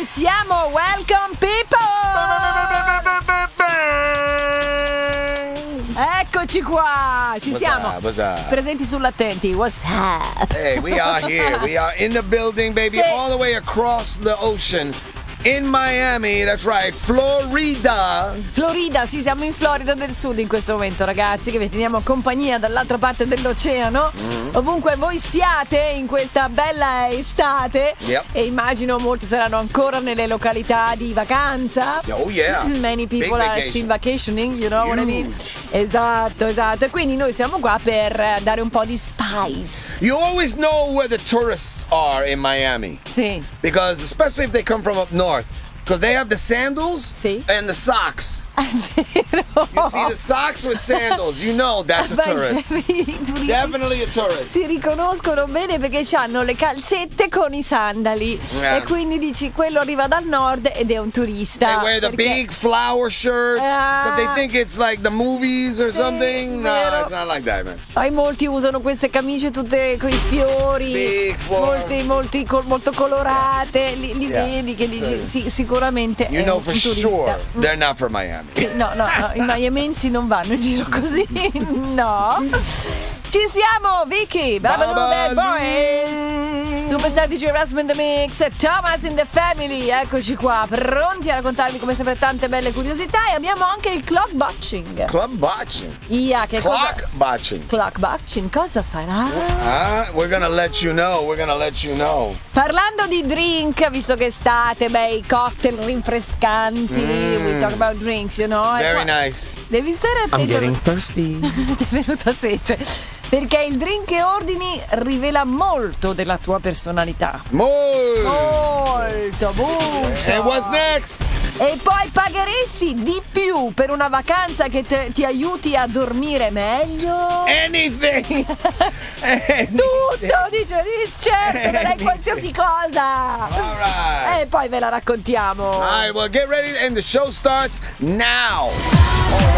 siamo, welcome people! Eccoci qua, ci siamo. What's up? Presenti sull'attenti, what's up? Hey, we are here. We are in the building, baby, Sì. all the way across the ocean. In Miami, that's right, Florida. Florida, sì, siamo in Florida del Sud in questo momento, ragazzi, che vi teniamo compagnia dall'altra parte dell'oceano. Ovunque voi siate in questa bella estate. Yep. E immagino molti saranno ancora nelle località di vacanza. Oh yeah. Many people Big are vacation. still vacationing, you know what I mean? Huge. Esatto. E quindi noi siamo qua per dare un po' di spice. You always know where the tourists are in Miami. Sì. Because, especially if they come from up north. Because they have the sandals Sì. and the socks. È vero. You see the socks with sandals, you know that's a tourist. I turisti Definitely a tourist. si riconoscono bene perché hanno le calzette con i sandali. Yeah. E quindi dici quello arriva dal nord ed è un turista. They wear the perché- big flower shirts because they think it's like the movies or Sì, something. No, vero. it's not like that, man. Poi molti usano queste camicie tutte con i fiori, Big flower. molto colorate. Li Yeah. vedi che dici Sì. sì, sicuramente You è know un for turista. sure they're not from Miami. Sì, no, i miamensi non vanno in giro così, no. Ci siamo, Vicky, Babaloo Bad Boys, Superstar DJ Rasmus in the Mix, Thomas in the Family, eccoci qua, pronti a raccontarvi come sempre tante belle curiosità e abbiamo anche il clock botching. Club botching. Che Clock cosa? botching. Clock botching, cosa sarà? We're gonna let you know. We're gonna let you know. Parlando di drink, visto che estate, i cocktail rinfrescanti, we talk about drinks, you know. e Very qua- nice. Devi stare attento. I'm getting thirsty. Ti è venuta sete. Perché il drink che ordini rivela molto della tua personalità. More. Molto. And what's next? E poi pagheresti di più per una vacanza che ti aiuti a dormire meglio? Anything. Tutto, dice certo, darei qualsiasi cosa. All right. E poi ve la raccontiamo. All right. Well, get ready, and the show starts now. All right.